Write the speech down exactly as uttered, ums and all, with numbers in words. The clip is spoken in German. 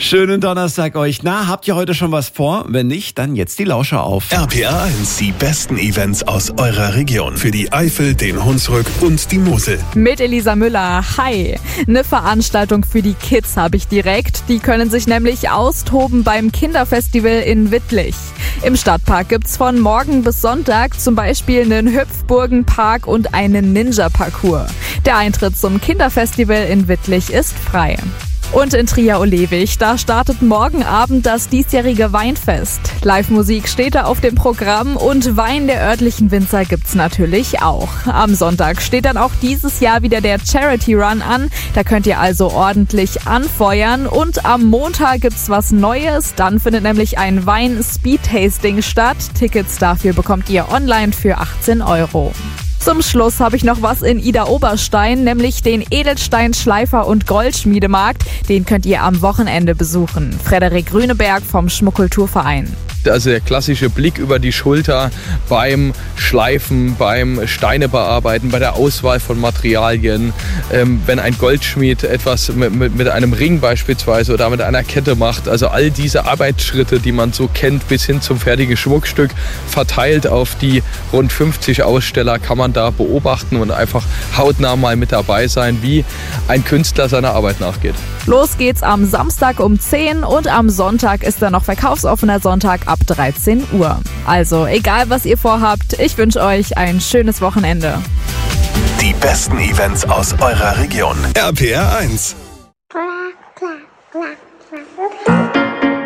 Schönen Donnerstag euch. Na, habt ihr heute schon was vor? Wenn nicht, dann jetzt die Lauscher auf. R P R eins, die besten Events aus eurer Region. Für die Eifel, den Hunsrück und die Mosel. Mit Elisa Müller. Hi. Eine Veranstaltung für die Kids habe ich direkt. Die können sich nämlich austoben beim Kinderfestival in Wittlich. Im Stadtpark gibt's von morgen bis Sonntag zum Beispiel einen Hüpfburgenpark und einen Ninja-Parcours. Der Eintritt zum Kinderfestival in Wittlich ist frei. Und in Trier-Olewig, da startet morgen Abend das diesjährige Weinfest. Live-Musik steht da auf dem Programm und Wein der örtlichen Winzer gibt's natürlich auch. Am Sonntag steht dann auch dieses Jahr wieder der Charity Run an. Da könnt ihr also ordentlich anfeuern. Und am Montag gibt's was Neues. Dann findet nämlich ein Wein-Speed-Tasting statt. Tickets dafür bekommt ihr online für achtzehn Euro. Zum Schluss habe ich noch was in Idar-Oberstein, nämlich den Edelstein-Schleifer- und Goldschmiedemarkt. Den könnt ihr am Wochenende besuchen. Frederik Grüneberg vom Schmuckkulturverein. Also der klassische Blick über die Schulter beim Schleifen, beim Steine bearbeiten, bei der Auswahl von Materialien. Ähm, wenn ein Goldschmied etwas mit, mit, mit einem Ring beispielsweise oder mit einer Kette macht. Also all diese Arbeitsschritte, die man so kennt, bis hin zum fertigen Schmuckstück, verteilt auf die rund fünfzig Aussteller, kann man da beobachten und einfach hautnah mal mit dabei sein, wie ein Künstler seiner Arbeit nachgeht. Los geht's am Samstag um zehn und am Sonntag ist dann noch verkaufsoffener Sonntag ab dreizehn Uhr. Also egal, was ihr vorhabt, ich wünsche euch ein schönes Wochenende. Die besten Events aus eurer Region. R P R eins.